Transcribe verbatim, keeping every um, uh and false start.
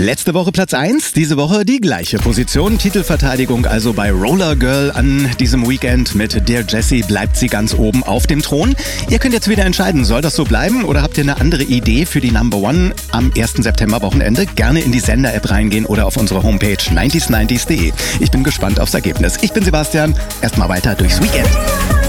Letzte Woche Platz eins, diese Woche die gleiche Position. Titelverteidigung also bei Roller Girl an diesem Weekend. Mit Dear Jessie bleibt sie ganz oben auf dem Thron. Ihr könnt jetzt wieder entscheiden, soll das so bleiben oder habt ihr eine andere Idee für die Number One am ersten September Wochenende? Gerne in die Sender-App reingehen oder auf unsere Homepage neunzig neunzig punkt de. Ich bin gespannt aufs Ergebnis. Ich bin Sebastian. Erstmal weiter durchs Weekend.